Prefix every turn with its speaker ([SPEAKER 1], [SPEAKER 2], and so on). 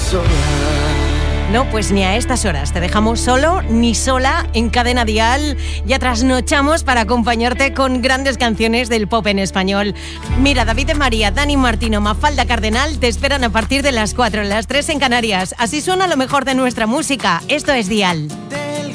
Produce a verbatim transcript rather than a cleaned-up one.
[SPEAKER 1] sola.
[SPEAKER 2] No, pues ni a estas horas te dejamos solo ni sola en Cadena Dial. Ya trasnochamos para acompañarte con grandes canciones del pop en español. Mira, David de María, Dani Martino, Mafalda Cardenal te esperan a partir de las cuatro, las tres en Canarias. Así suena lo mejor de nuestra música. Esto es Dial.